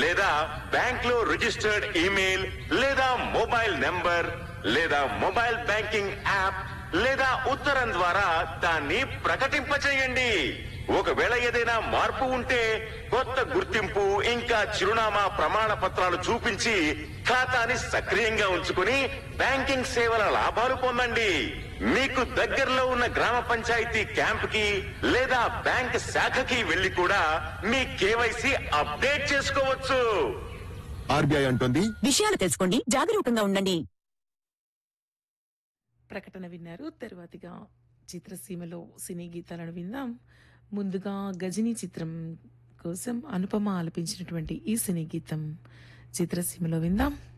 లేదా బ్యాంక్ లో registered email లేదా మొబైల్ నెంబర్ లేదా మొబైల్ బ్యాంకింగ్ యాప్ లేదా ఉత్తరం ద్వారా దాన్ని ప్రకటింపచేయండి. ఒకవేళ ఏదైనా మార్పు ఉంటే కొత్త గుర్తింపు ఇంకా చిరునామా ప్రమాణ పత్రాలు చూపించి ఖాతాని సక్రియంగా ఉంచుకుని బ్యాంకింగ్ సేవల లాభాలు పొందండి. మీకు దగ్గరలో ఉన్న గ్రామ పంచాయతీ క్యాంప్ కి లేదా బ్యాంక్ శాఖకి వెళ్లి కూడా మీ కేవైసీ అప్డేట్ చేసుకోవచ్చు. ఆర్బీఐ అంటుంది, విషయాలు తెలుసుకోండి, జాగరూకంగా ఉండండి. ప్రకటన విన్నారు. తరువాతిగా చిత్రసీమలో సినీ గీతాలను విందాం. ముందుగా గజనీ చిత్రం కోసం అనుపమ ఆలపించినటువంటి ఈ సినీ గీతం చిత్రసీమలో విందాం.